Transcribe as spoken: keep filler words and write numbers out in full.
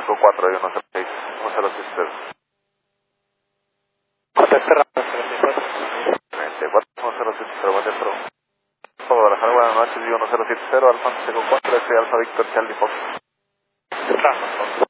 Seco cuatro y uno cero seis, uno cero seis cero. Hotel Serrano, cuatro uno cero siete cero, buen dentro. Guadalajara, buenas noches, uno cero siete cero, Alfa Seco cuatro, S Alfa Víctor Charlie Fox. Serrano.